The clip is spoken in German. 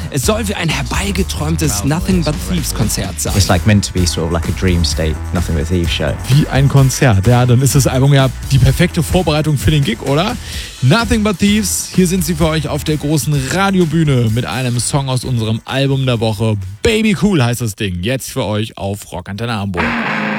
Es soll wie ein herbeigeträumtes Nothing But Thieves Konzert sein. It's like meant to be sort of like a dream state, Nothing But Thieves show. Wie ein Konzert, ja, dann ist das Album ja die perfekte Vorbereitung für den Gig, oder? Nothing But Thieves, hier sind sie für euch auf der großen Radiobühne mit einem Song aus unserem Album der Woche. Baby Cool heißt das Ding, jetzt für euch auf Rock Antenne Hamburg.